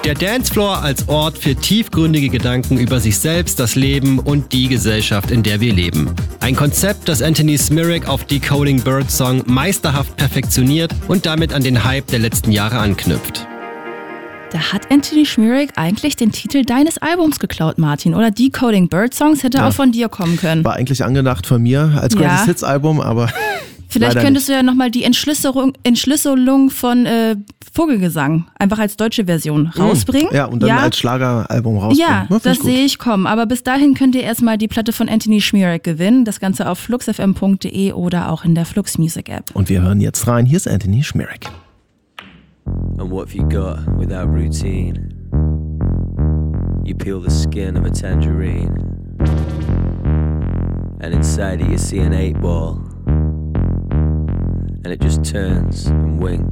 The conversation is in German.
Der Dancefloor als Ort für tiefgründige Gedanken über sich selbst, das Leben und die Gesellschaft, in der wir leben. Ein Konzept, das Anthony Smirak auf Decoding Birdsong meisterhaft perfektioniert und damit an den Hype der letzten Jahre anknüpft. Da hat Anthony Smirak eigentlich den Titel deines Albums geklaut, Martin, oder? Decoding Birdsongs hätte auch von dir kommen können. War eigentlich angedacht von mir als Greatest Hits Album, aber vielleicht könntest du ja nochmal die Entschlüsselung von Vogelgesang einfach als deutsche Version rausbringen. Ja, und dann als Schlageralbum rausbringen. Ja, das sehe ich kommen. Aber bis dahin könnt ihr erstmal die Platte von Anthony Smirak gewinnen. Das Ganze auf fluxfm.de oder auch in der Flux Music App. Und wir hören jetzt rein. Hier ist Anthony Smirak. And what have you got without routine? You peel the skin of a tangerine, and inside it you see an 8-ball, and it just turns and winks